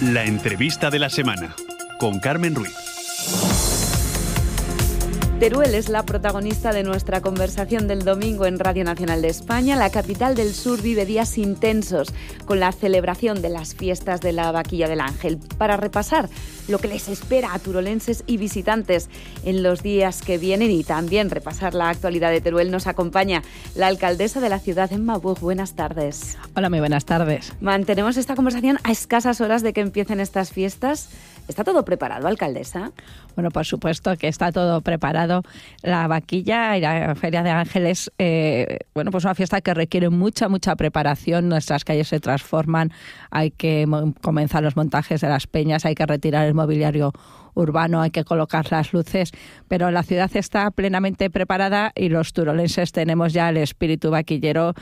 La entrevista de la semana, con Carmen Ruiz. Teruel es la protagonista de nuestra conversación del domingo en Radio Nacional de España. La capital del sur vive días intensos con la celebración de las fiestas de la Vaquilla del Ángel. Para repasar lo que les espera a turolenses y visitantes en los días que vienen y también repasar la actualidad de Teruel, nos acompaña la alcaldesa de la ciudad, Emma Buch. Buenas tardes. Hola, muy buenas tardes. Mantenemos esta conversación a escasas horas de que empiecen estas fiestas. ¿Está todo preparado, alcaldesa? Bueno, por supuesto que está todo preparado. La Vaquilla y la Feria de Ángeles, pues una fiesta que requiere mucha preparación. Nuestras calles se transforman, hay que comenzar los montajes de las peñas, hay que retirar el mobiliario urbano, hay que colocar las luces, pero la ciudad está plenamente preparada y los turolenses tenemos ya el espíritu vaquillero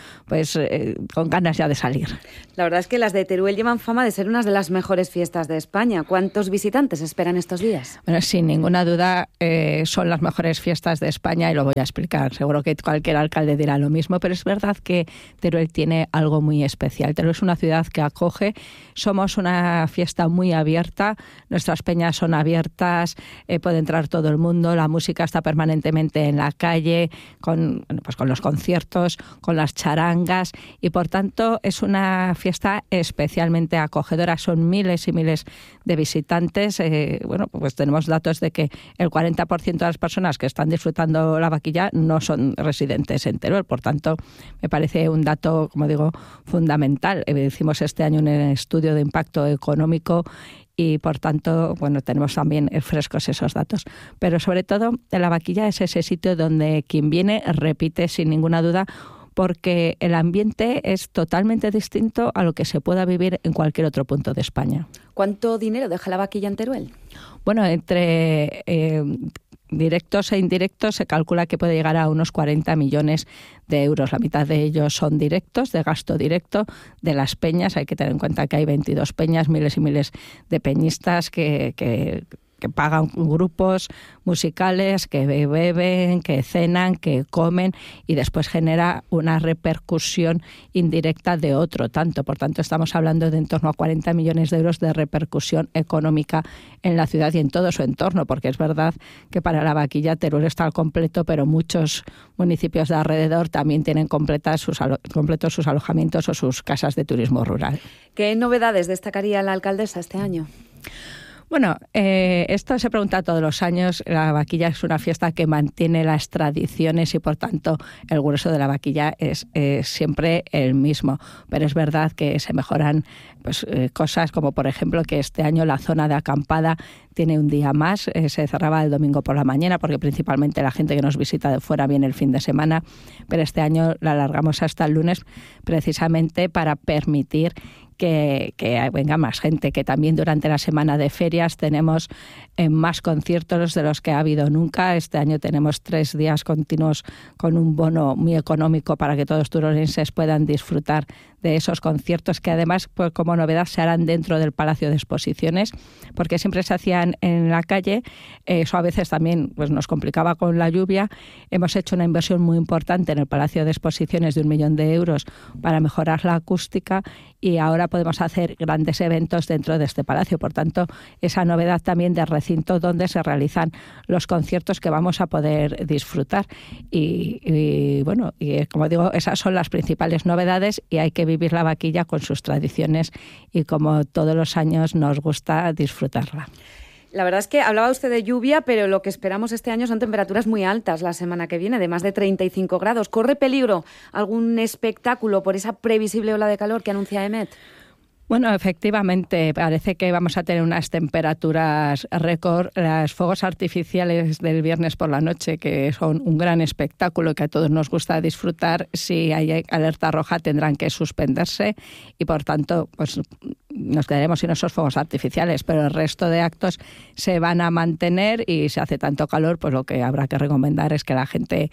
con ganas ya de salir. La verdad es que las de Teruel llevan fama de ser unas de las mejores fiestas de España. ¿Cuántos visitantes esperan estos días? Bueno, sin ninguna duda son las mejores fiestas de España y lo voy a explicar. Seguro que cualquier alcalde dirá lo mismo, pero es verdad que Teruel tiene algo muy especial. Teruel es una ciudad que acoge, somos una fiesta muy abierta, nuestras peñas son abiertas, puede entrar todo el mundo, la música está permanentemente en la calle, con los conciertos, con las charangas y por tanto es una fiesta especialmente acogedora. Son miles y miles de visitantes. Tenemos datos de que el 40% de las personas que están disfrutando la vaquilla no son residentes en Teruel, por tanto me parece un dato, como digo, fundamental. Hicimos este año un estudio de impacto económico y, por tanto, tenemos también frescos esos datos. Pero, sobre todo, la vaquilla es ese sitio donde quien viene repite sin ninguna duda, porque el ambiente es totalmente distinto a lo que se pueda vivir en cualquier otro punto de España. ¿Cuánto dinero deja la vaquilla en Teruel? Bueno, entre directos e indirectos se calcula que puede llegar a unos 40 millones de euros. La mitad de ellos son directos, de gasto directo de las peñas. Hay que tener en cuenta que hay 22 peñas, miles y miles de peñistas que pagan grupos musicales, que beben, que cenan, que comen y después genera una repercusión indirecta de otro tanto. Por tanto, estamos hablando de en torno a 40 millones de euros de repercusión económica en la ciudad y en todo su entorno, porque es verdad que para la vaquilla Teruel está al completo, pero muchos municipios de alrededor también tienen completos sus alojamientos o sus casas de turismo rural. ¿Qué novedades destacaría la alcaldesa este año? Bueno, esto se pregunta todos los años. La vaquilla es una fiesta que mantiene las tradiciones y, por tanto, el grueso de la vaquilla es siempre el mismo. Pero es verdad que se mejoran cosas como, por ejemplo, que este año la zona de acampada tiene un día más. Se cerraba el domingo por la mañana porque principalmente la gente que nos visita de fuera viene el fin de semana. Pero este año la alargamos hasta el lunes precisamente para permitir que venga más gente, que también durante la semana de ferias tenemos más conciertos de los que ha habido nunca. Este año tenemos 3 días continuos con un bono muy económico para que todos los turolenses puedan disfrutar de esos conciertos, que además, como novedad, se harán dentro del Palacio de Exposiciones, porque siempre se hacían en la calle. Eso a veces también nos complicaba con la lluvia. Hemos hecho una inversión muy importante en el Palacio de Exposiciones de 1 millón de euros para mejorar la acústica y ahora podemos hacer grandes eventos dentro de este palacio. Por tanto, esa novedad también de recinto donde se realizan los conciertos que vamos a poder disfrutar. Y como digo, esas son las principales novedades y hay que vivir la vaquilla con sus tradiciones y, como todos los años, nos gusta disfrutarla. La verdad es que hablaba usted de lluvia, pero lo que esperamos este año son temperaturas muy altas la semana que viene, de más de 35 grados. ¿Corre peligro algún espectáculo por esa previsible ola de calor que anuncia EMET? Bueno, efectivamente, parece que vamos a tener unas temperaturas récord. Los fuegos artificiales del viernes por la noche, que son un gran espectáculo que a todos nos gusta disfrutar, si hay alerta roja tendrán que suspenderse y, por tanto, nos quedaremos sin esos fuegos artificiales, pero el resto de actos se van a mantener y si hace tanto calor, lo que habrá que recomendar es que la gente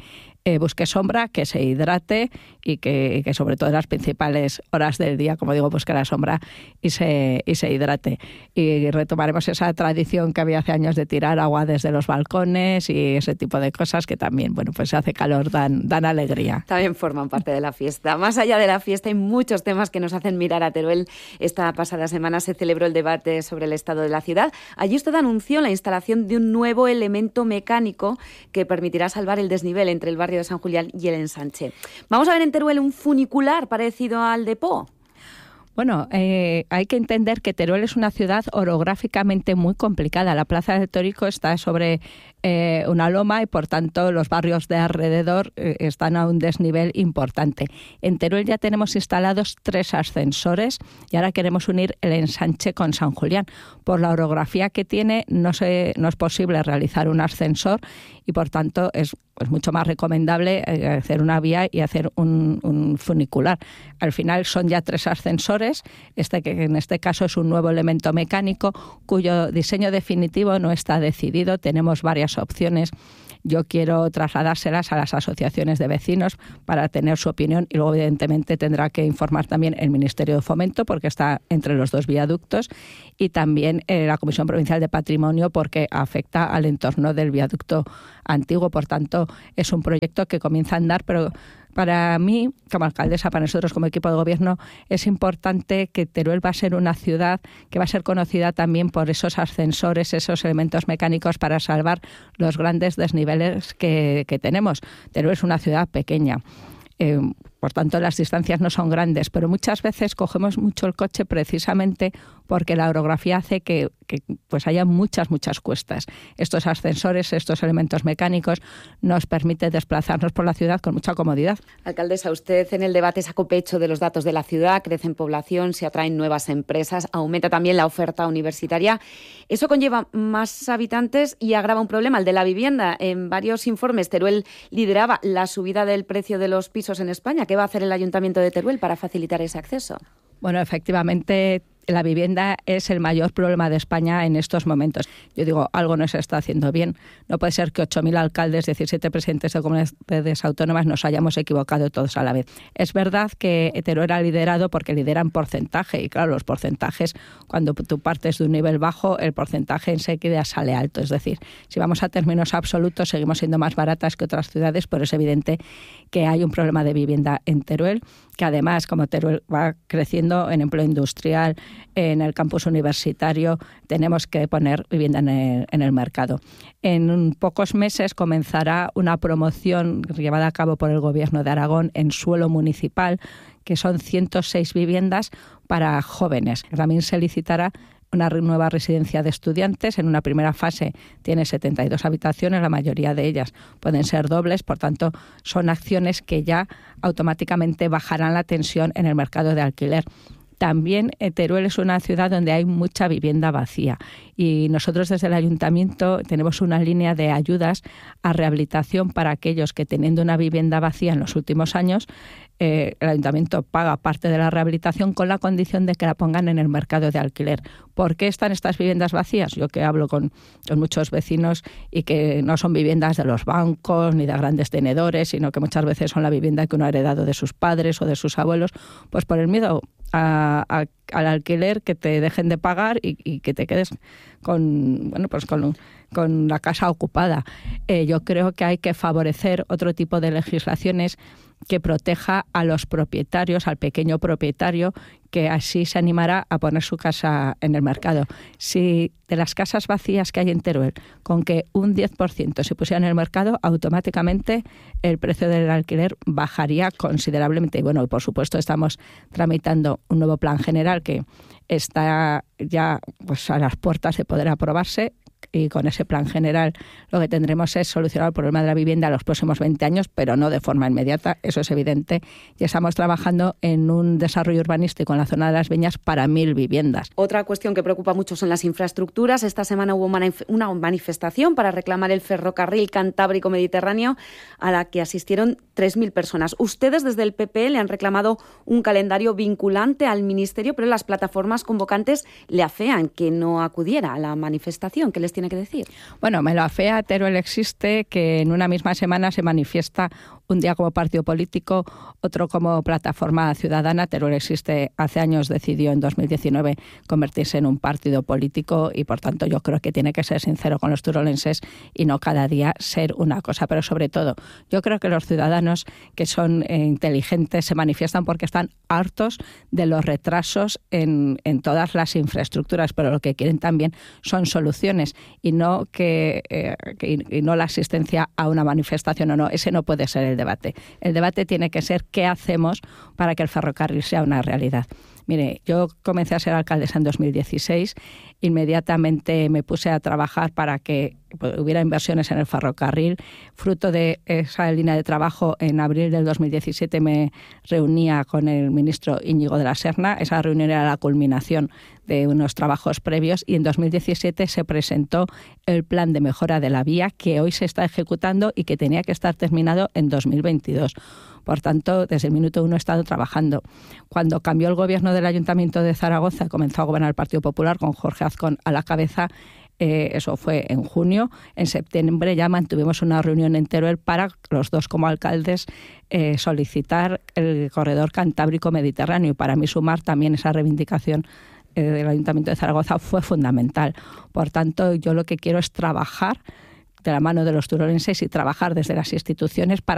busque sombra, que se hidrate y que sobre todo en las principales horas del día, como digo, busque la sombra y se hidrate. Y retomaremos esa tradición que había hace años de tirar agua desde los balcones y ese tipo de cosas que también, bueno, pues hace calor, dan alegría. También forman parte de la fiesta. Más allá de la fiesta hay muchos temas que nos hacen mirar a Teruel. Esta pasada semana se celebró el debate sobre el estado de la ciudad. Allí usted anunció la instalación de un nuevo elemento mecánico que permitirá salvar el desnivel entre el barrio de San Julián y el Ensanche. Vamos a ver en Teruel un funicular parecido al de Po. Bueno, hay que entender que Teruel es una ciudad orográficamente muy complicada. La Plaza del Tórico está sobre una loma y, por tanto, los barrios de alrededor están a un desnivel importante. En Teruel ya tenemos instalados 3 ascensores y ahora queremos unir el Ensanche con San Julián. Por la orografía que tiene, no es posible realizar un ascensor y, por tanto, es mucho más recomendable hacer una vía y hacer un funicular. Al final son ya 3 ascensores, que en este caso es un nuevo elemento mecánico cuyo diseño definitivo no está decidido. Tenemos varias opciones. Yo quiero trasladárselas a las asociaciones de vecinos para tener su opinión y luego, evidentemente, tendrá que informar también el Ministerio de Fomento porque está entre los 2 viaductos y también la Comisión Provincial de Patrimonio porque afecta al entorno del viaducto antiguo. Por tanto, es un proyecto que comienza a andar, pero para mí, como alcaldesa, para nosotros como equipo de gobierno, es importante que Teruel va a ser una ciudad que va a ser conocida también por esos ascensores, esos elementos mecánicos para salvar los grandes desniveles que tenemos. Teruel es una ciudad pequeña. Por tanto, las distancias no son grandes, pero muchas veces cogemos mucho el coche precisamente porque la orografía hace que pues haya muchas cuestas. Estos ascensores, estos elementos mecánicos nos permiten desplazarnos por la ciudad con mucha comodidad. Alcaldesa, usted en el debate sacó pecho de los datos de la ciudad, crece en población, se atraen nuevas empresas, aumenta también la oferta universitaria. Eso conlleva más habitantes y agrava un problema, el de la vivienda. En varios informes, Teruel lideraba la subida del precio de los pisos en España. ¿Qué va a hacer el Ayuntamiento de Teruel para facilitar ese acceso? Bueno, efectivamente, la vivienda es el mayor problema de España en estos momentos. Yo digo, algo no se está haciendo bien. No puede ser que 8.000 alcaldes, 17 presidentes de comunidades autónomas nos hayamos equivocado todos a la vez. Es verdad que Teruel era liderado porque lideran porcentaje. Y claro, los porcentajes, cuando tú partes de un nivel bajo, el porcentaje enseguida sale alto. Es decir, si vamos a términos absolutos, seguimos siendo más baratas que otras ciudades, pero es evidente que hay un problema de vivienda en Teruel, que además, como Teruel va creciendo en empleo industrial, en el campus universitario, tenemos que poner vivienda en el mercado. En pocos meses comenzará una promoción llevada a cabo por el Gobierno de Aragón en suelo municipal, que son 106 viviendas para jóvenes. También se licitará una nueva residencia de estudiantes. En una primera fase tiene 72 habitaciones, la mayoría de ellas pueden ser dobles, por tanto son acciones que ya automáticamente bajarán la tensión en el mercado de alquiler. También Teruel es una ciudad donde hay mucha vivienda vacía y nosotros desde el Ayuntamiento tenemos una línea de ayudas a rehabilitación para aquellos que, teniendo una vivienda vacía en los últimos años, el Ayuntamiento paga parte de la rehabilitación con la condición de que la pongan en el mercado de alquiler. ¿Por qué están estas viviendas vacías? Yo que hablo con muchos vecinos y que no son viviendas de los bancos ni de grandes tenedores, sino que muchas veces son la vivienda que uno ha heredado de sus padres o de sus abuelos, pues por el miedo al alquiler, que te dejen de pagar y que te quedes con la casa ocupada. Yo creo que hay que favorecer otro tipo de legislaciones que proteja a los propietarios, al pequeño propietario, que así se animará a poner su casa en el mercado. Si de las casas vacías que hay en Teruel, con que un 10% se pusiera en el mercado, automáticamente el precio del alquiler bajaría considerablemente. Y bueno, por supuesto estamos tramitando un nuevo plan general que está ya pues a las puertas de poder aprobarse, y con ese plan general lo que tendremos es solucionar el problema de la vivienda en los próximos 20 años, pero no de forma inmediata, eso es evidente. Y estamos trabajando en un desarrollo urbanístico en la zona de las Viñas para 1.000 viviendas. Otra cuestión que preocupa mucho son las infraestructuras. Esta semana hubo una manifestación para reclamar el ferrocarril Cantábrico Mediterráneo, a la que asistieron 3.000 personas. Ustedes desde el PP le han reclamado un calendario vinculante al Ministerio, pero las plataformas convocantes le afean que no acudiera a la manifestación. ¿Qué le está tiene que decir? Bueno, me lo afea, Teruel existe, que en una misma semana se manifiesta un día como partido político, otro como plataforma ciudadana. Teruel existe hace años, decidió en 2019 convertirse en un partido político y por tanto yo creo que tiene que ser sincero con los turolenses y no cada día ser una cosa. Pero sobre todo, yo creo que los ciudadanos que son inteligentes se manifiestan porque están hartos de los retrasos en todas las infraestructuras, pero lo que quieren también son soluciones y no y no la asistencia a una manifestación o no. Ese no puede ser el debate. El debate tiene que ser qué hacemos para que el ferrocarril sea una realidad. Mire, yo comencé a ser alcaldesa en 2016, inmediatamente me puse a trabajar para que hubiera inversiones en el ferrocarril. Fruto de esa línea de trabajo, en abril del 2017 me reunía con el ministro Íñigo de la Serna. Esa reunión era la culminación de unos trabajos previos y en 2017 se presentó el plan de mejora de la vía que hoy se está ejecutando y que tenía que estar terminado en 2022. Por tanto, desde el minuto 1 he estado trabajando. Cuando cambió el gobierno del Ayuntamiento de Zaragoza, comenzó a gobernar el Partido Popular con Jorge Azcón a la cabeza. Eso fue en junio. En septiembre ya mantuvimos una reunión en Teruel para los dos como alcaldes solicitar el corredor Cantábrico Mediterráneo y para mí sumar también esa reivindicación del Ayuntamiento de Zaragoza fue fundamental. Por tanto, yo lo que quiero es trabajar de la mano de los turolenses y trabajar desde las instituciones para